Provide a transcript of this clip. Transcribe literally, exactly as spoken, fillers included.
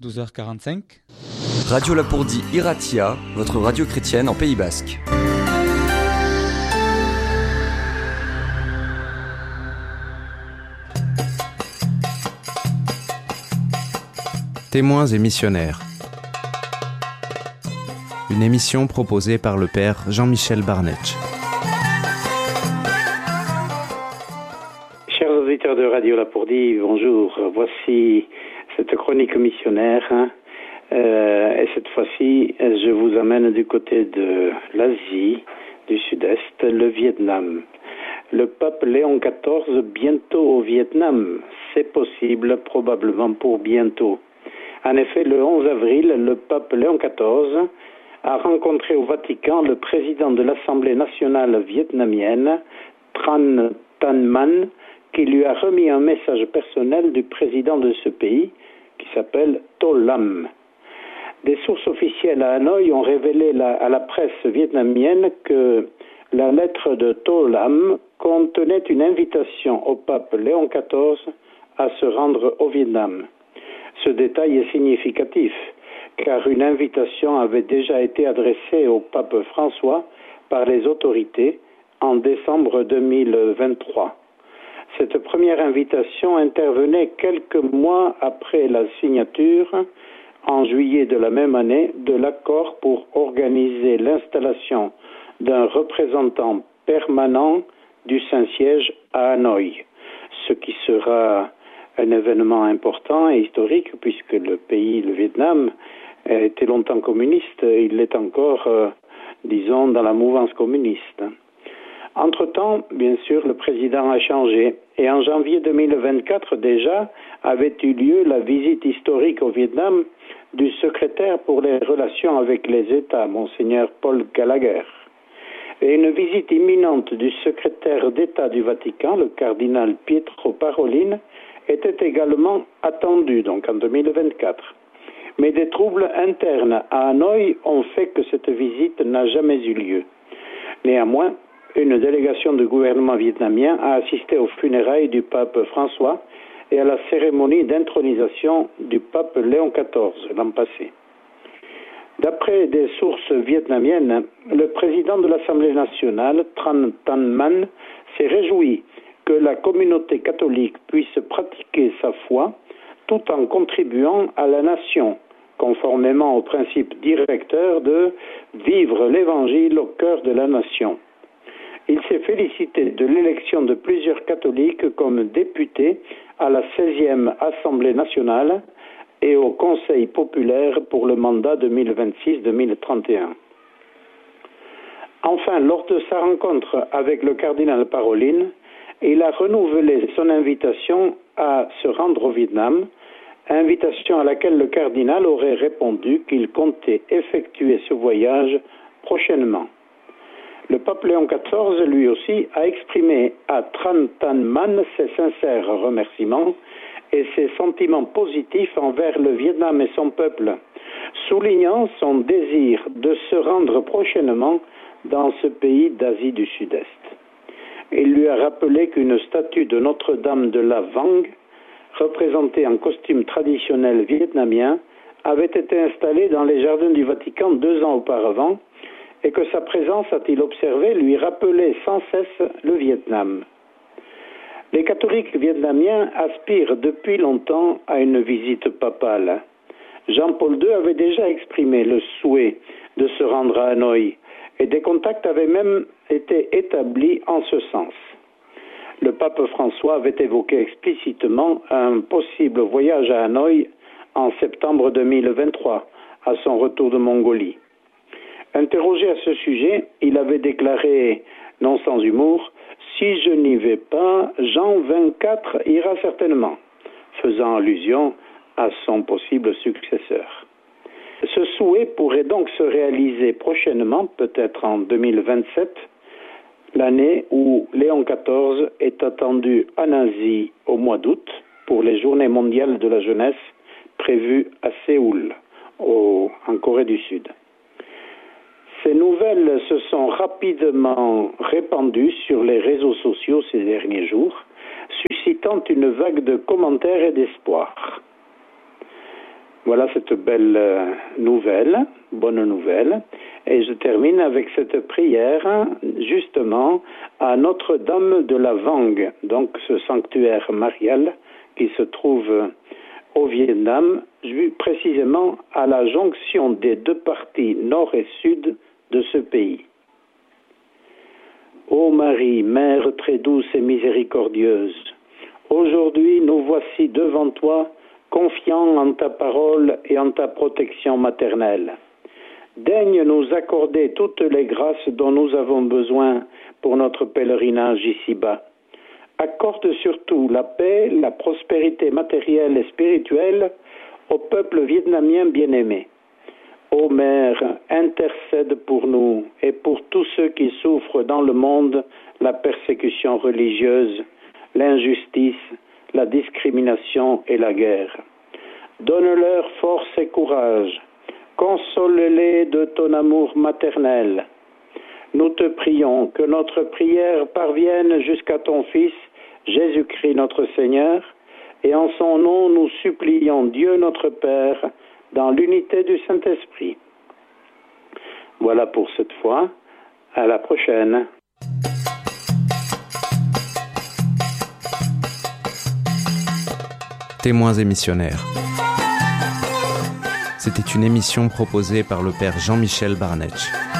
douze heures quarante-cinq. Radio Lapourdie Iratia, votre radio chrétienne en Pays Basque. Témoins et missionnaires. Une émission proposée par le père Jean-Michel Barnetch. Chers auditeurs de Radio Lapourdie, bonjour. Voici cette chronique missionnaire. Hein. Euh, et cette fois-ci, je vous amène du côté de l'Asie, du Sud-Est, le Vietnam. Le pape Léon quatorze, bientôt au Vietnam. C'est possible, probablement pour bientôt. En effet, le onze avril, le pape Léon quatorze a rencontré au Vatican le président de l'Assemblée nationale vietnamienne, Tran Tan Man, qui lui a remis un message personnel du président de ce pays, qui s'appelle To Lam. Des sources officielles à Hanoï ont révélé la, à la presse vietnamienne que la lettre de To Lam contenait une invitation au pape Léon quatorze à se rendre au Vietnam. Ce détail est significatif, car une invitation avait déjà été adressée au pape François par les autorités en décembre deux mille vingt-trois. Cette première invitation intervenait quelques mois après la signature, en juillet de la même année, de l'accord pour organiser l'installation d'un représentant permanent du Saint-Siège à Hanoï, ce qui sera un événement important et historique puisque le pays, le Vietnam, a été longtemps communiste, il l'est encore, euh, disons, dans la mouvance communiste. Entre-temps, bien sûr, le président a changé et en janvier deux mille vingt-quatre déjà avait eu lieu la visite historique au Vietnam du secrétaire pour les relations avec les États, Monseigneur Paul Gallagher. Et une visite imminente du secrétaire d'État du Vatican, le cardinal Pietro Parolin, était également attendue, donc en deux mille vingt-quatre. Mais des troubles internes à Hanoï ont fait que cette visite n'a jamais eu lieu. Néanmoins, une délégation du gouvernement vietnamien a assisté aux funérailles du pape François et à la cérémonie d'intronisation du pape Léon quatorze l'an passé. D'après des sources vietnamiennes, le président de l'Assemblée nationale, Tran Tan Man, s'est réjoui que la communauté catholique puisse pratiquer sa foi tout en contribuant à la nation, conformément au principe directeur de vivre l'Évangile au cœur de la nation. Il s'est félicité de l'élection de plusieurs catholiques comme députés à la seizième Assemblée nationale et au Conseil populaire pour le mandat deux mille vingt-six deux mille trente et un. Enfin, lors de sa rencontre avec le cardinal Parolin, il a renouvelé son invitation à se rendre au Vietnam, invitation à laquelle le cardinal aurait répondu qu'il comptait effectuer ce voyage prochainement. Le pape Léon quatorze, lui aussi, a exprimé à Tran Tan Man ses sincères remerciements et ses sentiments positifs envers le Vietnam et son peuple, soulignant son désir de se rendre prochainement dans ce pays d'Asie du Sud-Est. Il lui a rappelé qu'une statue de Notre-Dame de la Vang, représentée en costume traditionnel vietnamien, avait été installée dans les jardins du Vatican deux ans auparavant et que sa présence, a-t-il observé, lui rappelait sans cesse le Vietnam. Les catholiques vietnamiens aspirent depuis longtemps à une visite papale. Jean-Paul deux avait déjà exprimé le souhait de se rendre à Hanoï et des contacts avaient même été établis en ce sens. Le pape François avait évoqué explicitement un possible voyage à Hanoï en septembre deux mille vingt-trois, à son retour de Mongolie. Interrogé à ce sujet, il avait déclaré, non sans humour, « Si je n'y vais pas, Jean vingt-quatre ira certainement », faisant allusion à son possible successeur. Ce souhait pourrait donc se réaliser prochainement, peut-être en deux mille vingt-sept, l'année où Léon quatorze est attendu en Asie au mois d'août pour les Journées mondiales de la jeunesse prévues à Séoul, au, en Corée du Sud. Ces nouvelles se sont rapidement répandues sur les réseaux sociaux ces derniers jours, suscitant une vague de commentaires et d'espoir. Voilà cette belle euh, nouvelle, bonne nouvelle. Et je termine avec cette prière, justement, à Notre-Dame de la Vang, donc ce sanctuaire marial qui se trouve au Vietnam, précisément à la jonction des deux parties nord et sud de ce pays. Ô Marie, Mère très douce et miséricordieuse, aujourd'hui nous voici devant toi, confiants en ta parole et en ta protection maternelle. Daigne nous accorder toutes les grâces dont nous avons besoin pour notre pèlerinage ici-bas. Accorde surtout la paix, la prospérité matérielle et spirituelle au peuple vietnamien bien-aimé. Ô Mère, intercède pour nous et pour tous ceux qui souffrent dans le monde la persécution religieuse, l'injustice, la discrimination et la guerre. Donne-leur force et courage. Console-les de ton amour maternel. Nous te prions que notre prière parvienne jusqu'à ton Fils, Jésus-Christ notre Seigneur, et en son nom nous supplions Dieu notre Père, dans l'unité du Saint-Esprit. Voilà pour cette fois. À la prochaine. Témoins et missionnaires. C'était une émission proposée par le père Jean-Michel Barnetch.